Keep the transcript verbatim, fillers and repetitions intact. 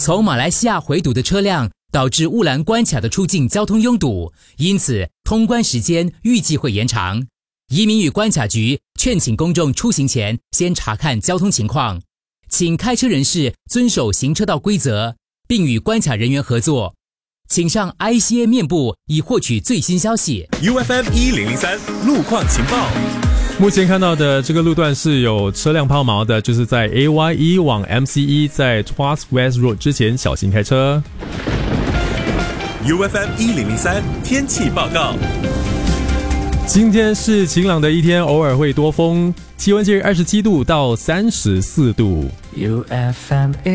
从马来西亚回堵的车辆导致乌兰关卡的出境交通拥堵，因此通关时间预计会延长。移民与关卡局劝请公众出行前先查看交通情况，请开车人士遵守行车道规则，并与关卡人员合作。请上 I C A 面部以获取最新消息。 U F M 一零零三路况情报。 目前看到的这个路段是有车辆抛锚的，就是在 A Y 一 往 M C E 在 Tuas West Road 之前小心开车。 U F M 一零零三天气报告。 今天是晴朗的一天，偶尔会多风，气温介于二十七度到三十四度。 U F M